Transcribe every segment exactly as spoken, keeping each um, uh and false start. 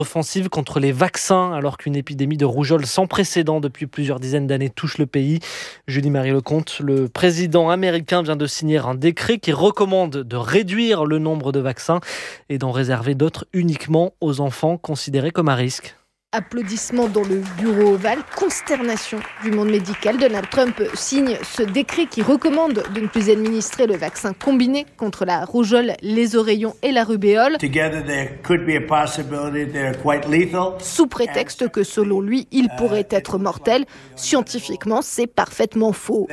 Offensive contre les vaccins alors qu'une épidémie de rougeole sans précédent depuis plusieurs dizaines d'années touche le pays. Julie-Marie Lecomte, le président américain vient de signer un décret qui recommande de réduire le nombre de vaccins et d'en réserver d'autres uniquement aux enfants considérés comme à risque. Applaudissements dans le bureau ovale, consternation du monde médical. Donald Trump signe ce décret qui recommande de ne plus administrer le vaccin combiné contre la rougeole, les oreillons et la rubéole, sous prétexte que selon lui, il pourrait être mortel. Scientifiquement, c'est parfaitement faux.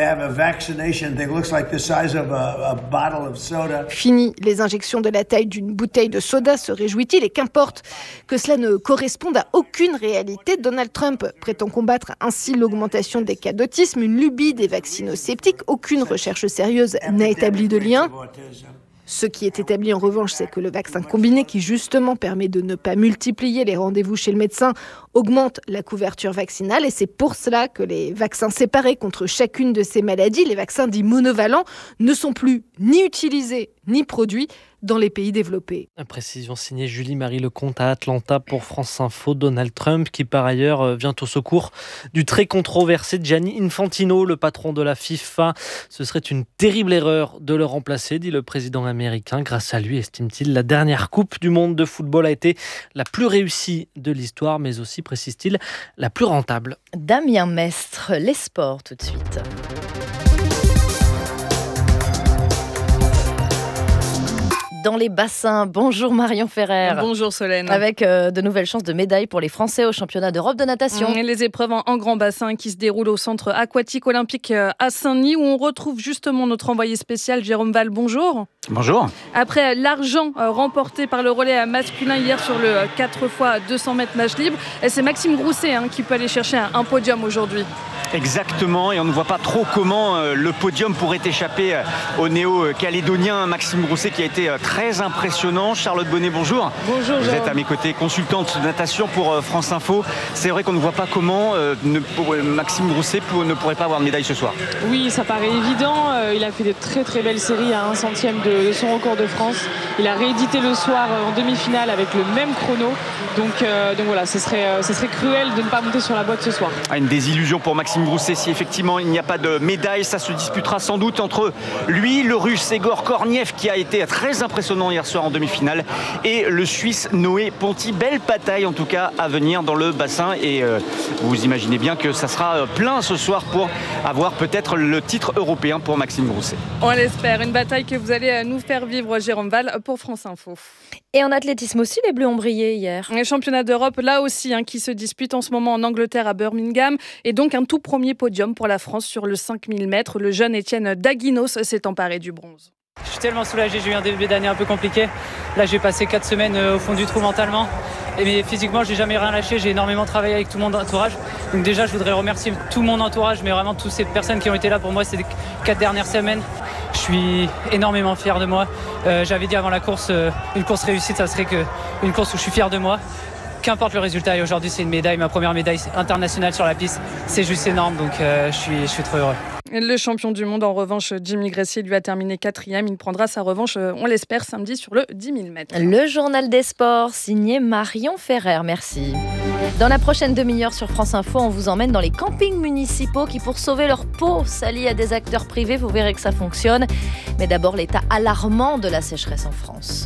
Fini les injections de la taille d'une bouteille de soda, se réjouit-il, et qu'importe que cela ne corresponde à aucune réalité. Donald Trump prétend combattre ainsi l'augmentation des cas d'autisme, une lubie des vaccino-sceptiques. Aucune recherche sérieuse n'a établi de lien. Ce qui est établi en revanche, c'est que le vaccin combiné, qui justement permet de ne pas multiplier les rendez-vous chez le médecin, augmente la couverture vaccinale. Et c'est pour cela que les vaccins séparés contre chacune de ces maladies, les vaccins dits monovalents, ne sont plus ni utilisés ni produits dans les pays développés. Précision signée Julie-Marie Lecomte à Atlanta pour France Info. Donald Trump qui par ailleurs vient au secours du très controversé Gianni Infantino, le patron de la FIFA. Ce serait une terrible erreur de le remplacer, dit le président américain. Grâce à lui, estime-t-il, la dernière Coupe du monde de football a été la plus réussie de l'histoire, mais aussi, précise-t-il, la plus rentable. Damien Mestre, les sports tout de suite. Dans les bassins, bonjour Marion Ferrer. Bonjour Solène. Avec euh, de nouvelles chances de médailles pour les Français au championnat d'Europe de natation. Et les épreuves en, en grand bassin qui se déroulent au centre aquatique olympique à Saint-Denis, où on retrouve justement notre envoyé spécial Jérôme Val. Bonjour. Bonjour. Après l'argent euh, remporté par le relais masculin hier sur le quatre fois deux cents mètres nage libre, c'est Maxime Grousset hein, qui peut aller chercher un, un podium aujourd'hui. Exactement, et on ne voit pas trop comment euh, le podium pourrait échapper euh, au néo-calédonien Maxime Grousset qui a été euh, très impressionnant. Charlotte Bonnet, bonjour. Bonjour. Vous Jérôme. êtes à mes côtés, consultante de natation pour euh, France Info. C'est vrai qu'on ne voit pas comment euh, ne, pour, euh, Maxime Grousset pour, ne pourrait pas avoir de médaille ce soir. Oui, ça paraît évident. Euh, il a fait de très très belles séries à un centième de, de son record de France. Il a réédité le soir euh, en demi-finale avec le même chrono. Donc, euh, donc voilà, ce serait, euh, ce serait cruel de ne pas monter sur la boîte ce soir. Ah, une désillusion pour Maxime Grousset. Si effectivement il n'y a pas de médaille, ça se disputera sans doute entre lui, le russe Egor Korniev qui a été très impressionnant hier soir en demi-finale, et le suisse Noé Ponti. Belle bataille en tout cas à venir dans le bassin, et euh, vous imaginez bien que ça sera plein ce soir pour avoir peut-être le titre européen pour Maxime Grousset. On l'espère, une bataille que vous allez nous faire vivre Jérôme Val pour France Info. Et en athlétisme aussi, les Bleus ont brillé hier. Les championnats d'Europe, là aussi, hein, qui se disputent en ce moment en Angleterre à Birmingham. Et donc un tout premier podium pour la France sur le cinq mille mètres. Le jeune Étienne Daguinos s'est emparé du bronze. Je suis tellement soulagé, j'ai eu un début d'année un peu compliqué. Là, j'ai passé quatre semaines au fond du trou mentalement. Et mais physiquement, j'ai jamais rien lâché, j'ai énormément travaillé avec tout mon entourage. Donc déjà, je voudrais remercier tout mon entourage, mais vraiment toutes ces personnes qui ont été là pour moi ces quatre dernières semaines. Je suis énormément fier de moi. Euh, j'avais dit avant la course, euh, une course réussite, ça serait que une course où je suis fier de moi. Qu'importe le résultat, et aujourd'hui c'est une médaille, ma première médaille internationale sur la piste, c'est juste énorme, donc euh, je suis, je suis très heureux. Le champion du monde, en revanche, Jimmy Gressier, lui a terminé quatrième. Il prendra sa revanche, on l'espère, samedi sur le dix mille mètres. Le journal des sports, signé Marion Ferrer, merci. Dans la prochaine demi-heure sur France Info, on vous emmène dans les campings municipaux qui, pour sauver leur peau, s'allient à des acteurs privés. Vous verrez que ça fonctionne. Mais d'abord, l'état alarmant de la sécheresse en France.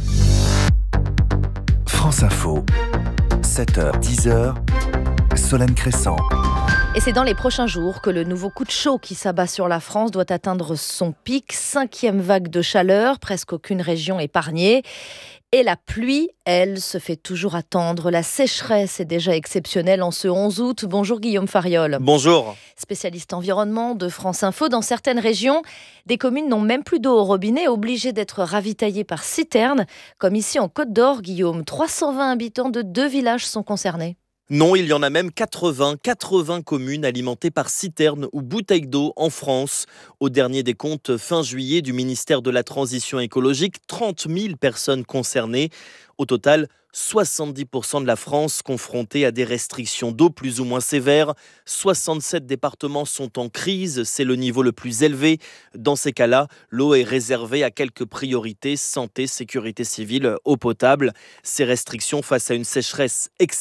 France Info, sept heures dix heures, Solène Crescent. Et c'est dans les prochains jours que le nouveau coup de chaud qui s'abat sur la France doit atteindre son pic. Cinquième vague de chaleur, presque aucune région épargnée. Et la pluie, elle, se fait toujours attendre. La sécheresse est déjà exceptionnelle en ce onze août. Bonjour Guillaume Fariol. Bonjour. Spécialiste environnement de France Info. Dans certaines régions, des communes n'ont même plus d'eau au robinet, obligées d'être ravitaillées par citerne. Comme ici en Côte d'Or, Guillaume, trois cent vingt habitants de deux villages sont concernés. Non, il y en a même quatre-vingts, quatre-vingts communes alimentées par citernes ou bouteilles d'eau en France. Au dernier des comptes fin juillet du ministère de la Transition écologique, trente mille personnes concernées. Au total, soixante-dix pour cent de la France confrontée à des restrictions d'eau plus ou moins sévères. soixante-sept départements sont en crise, c'est le niveau le plus élevé. Dans ces cas-là, l'eau est réservée à quelques priorités, santé, sécurité civile, eau potable. Ces restrictions face à une sécheresse excessive